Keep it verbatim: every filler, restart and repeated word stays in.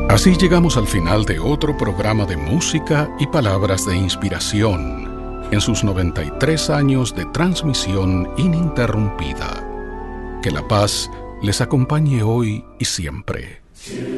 Así llegamos al final de otro programa de música y palabras de inspiración en sus noventa y tres años de transmisión ininterrumpida. Que la paz les acompañe hoy y siempre.